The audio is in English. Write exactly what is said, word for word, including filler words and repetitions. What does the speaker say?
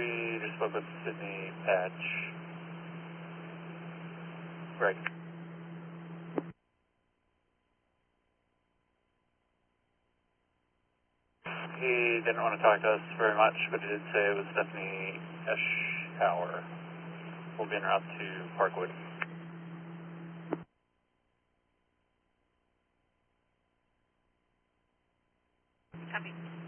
we just spoke with Sydney Patch. Greg. He didn't want to talk to us very much, but he did say it was Stephanie Eschauer. We'll be en route to Parkwood. Copy.